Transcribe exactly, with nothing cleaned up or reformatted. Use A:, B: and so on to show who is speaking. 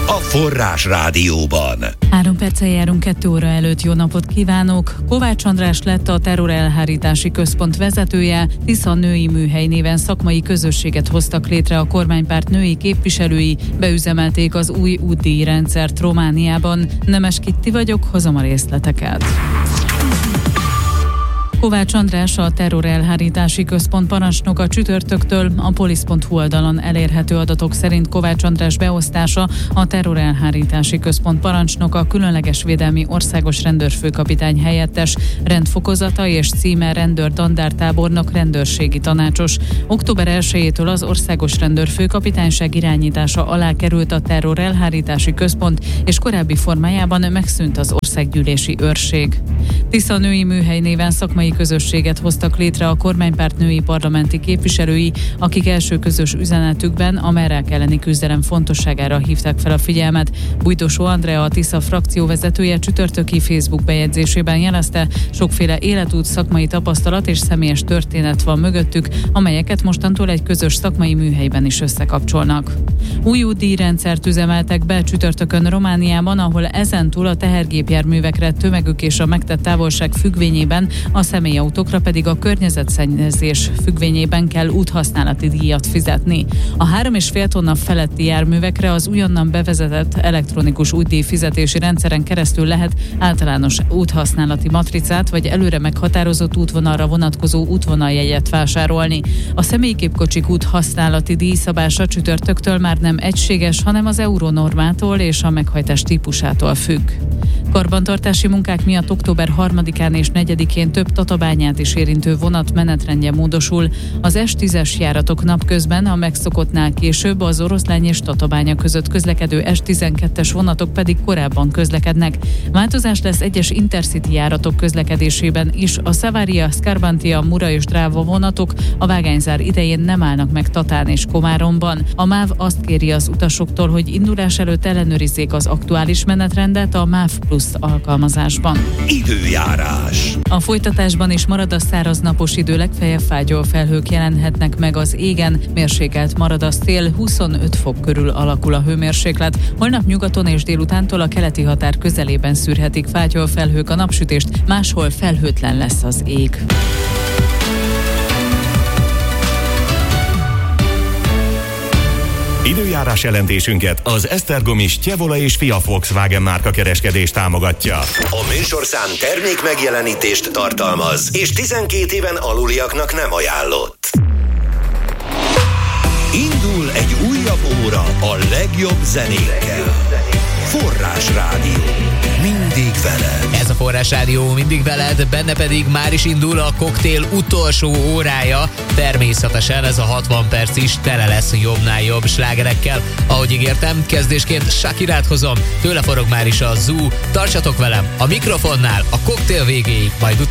A: a Forrás Rádióban.
B: Három perccel járunk kettő óra előtt, jó napot kívánok! Kovács András lett a Terrorelhárítási Központ vezetője, Tisza Női Műhely néven szakmai közösséget hoztak létre a kormánypárt női képviselői, beüzemelték az új útdíjrendszert Romániában. Nemes Kitti vagyok, hozom a részleteket. Kovács András, a Terrorelhárítási Központ parancsnoka csütörtöktől. A polisz pont hu oldalon elérhető adatok szerint Kovács András beosztása a Terrorelhárítási Központ parancsnoka, különleges védelmi országos rendőrfőkapitány helyettes, rendfokozata és címe rendőr dandártábornok, rendőrségi tanácsos. október elsejétől az országos rendőrfőkapitányság irányítása alá került a Terrorelhárítási Központ, és korábbi formájában megszűnt az országgyűlési őrség. Tisza Női Műhely néven szakmai közösséget hoztak létre a kormánypárt női parlamenti képviselői, akik első közös üzenetükben a merrák elleni küzdelem fontosságára hívták fel a figyelmet. Bújtosó Andrea, a Tisza frakcióvezetője csütörtöki Facebook bejegyzésében jelezte, sokféle életút, szakmai tapasztalat és személyes történet van mögöttük, amelyeket mostantól egy közös szakmai műhelyben is összekapcsolnak. Új útdíjrendszert üzemeltek be csütörtökön Romániában, ahol ezentúl a tehergépjárművekre tömegük és a megtett távolság függvényében, a személyautókra pedig a környezetszennyezés függvényében kell úthasználati díjat fizetni. A három és fél tonna feletti járművekre az újonnan bevezetett elektronikus útdíj fizetési rendszeren keresztül lehet általános úthasználati matricát vagy előre meghatározott útvonalra vonatkozó útvonaljegyet vásárolni. A személygépkocsik úthasználati díjszabása csütörtöktől már nem egységes, hanem az Euronormától és a meghajtás típusától függ. Karbantartási munkák miatt október harmadikán és negyedikén több Tatabányát is érintő vonat menetrendje módosul. Az es tízes járatok napközben, a megszokottnál később az Oroszlány és Tatabánya között közlekedő es tizenkettes vonatok pedig korábban közlekednek. Változás lesz egyes Intercity járatok közlekedésében is. A Savaria, Scarbantia, Mura és Dráva vonatok a vágányzár idején nem állnak meg Tatán és Komáromban. A MÁV azt kéri az utasoktól, hogy indulás előtt ellenőrizzék az aktuális menetrendet a MÁV Plus alkalmazásban.
A: Időjárás.
B: A folytatásban is marad a száraz napos idő, legfeljebb fátyol felhők jelenhetnek meg az égen, mérsékelt marad a szél, huszonöt fok körül alakul a hőmérséklet. Holnap nyugaton és délutántól a keleti határ közelében szűrhetik fátyol felhők a napsütést, máshol felhőtlen lesz az ég.
C: Időjárás jelentésünket az Esztergomi Stjevola és Fia Volkswagen márka kereskedés támogatja.
A: A műsorszám termék megjelenítést tartalmaz, és tizenkét éven aluliaknak nem ajánlott. Indul egy újabb óra a legjobb zenékkel. Forrás Rádió. Mindig veled.
D: Ez a Forrás Rádió mindig veled, benne pedig már is indul a koktél utolsó órája. Természetesen ez a hatvan perc is tele lesz jobbnál jobb slágerekkel. Ahogy ígértem, kezdésként Shakirát hozom, tőle forog már is a Zoo. Tartsatok velem a mikrofonnál a koktél végéig, majd